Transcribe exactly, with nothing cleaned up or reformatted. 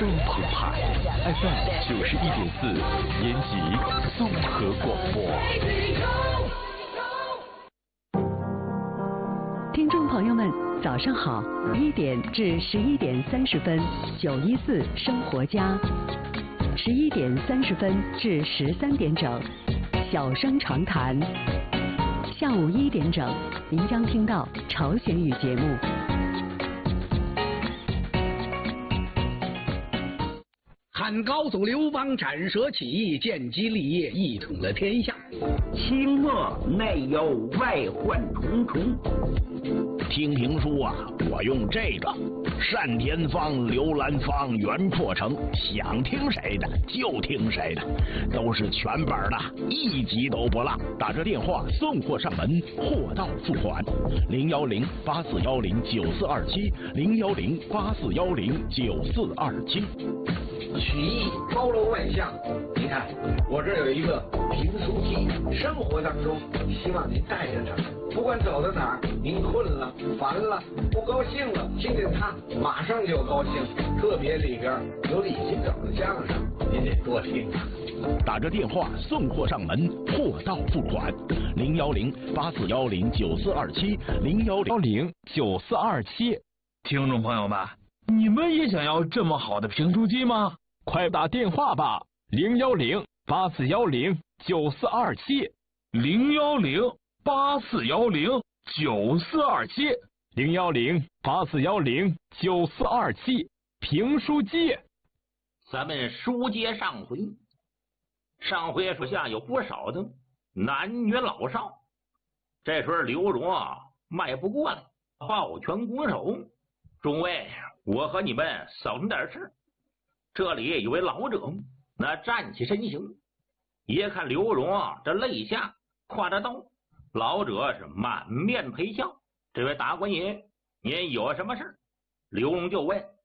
都澎湃 F M 九十一点四，延吉综合广播。 听众朋友们，早上好！一点至十一点三十分，九一四生活家；十一点三十分至十三点整，小声长谈。下午一点整，您将听到朝鲜语节目。 汉高祖刘邦斩蛇起义，建基立业，一统了天下。 清末内忧外患重重。 听评书啊，我用这个单田芳、刘兰芳、袁阔成，想听谁的就听谁的，都是全本的，一集都不落。打这电话送货上门，货到付款。零幺零八四幺零九四二七，零幺零八四幺零九四二七。 曲艺高楼外巷，您看我这儿有一个评书机，生活当中希望您带着它，不管走到哪儿，您困了、烦了、不高兴了，听见它马上就高兴。特别里边有李金斗的相声，您得多听啊。 打着电话送货上门，货到付款。零幺零八四幺零九四二七，零幺零九四二七。 听众朋友们，你们也想要这么好的评书机吗？ 快打电话吧，零幺零八四幺零九四二七， 零幺零八四幺零九四二七， 零幺零八四幺零九四二七，评书机。 咱们书接上回，上回手下有不少的男女老少，这时候刘荣啊迈不过来，抱拳拱手：“众位，我和你们商量点事。”这里有位老者，那站起身形，一看刘荣啊，这肋下挎着刀，老者是满面陪笑：“这位大官爷，您有什么事？”刘荣就问：“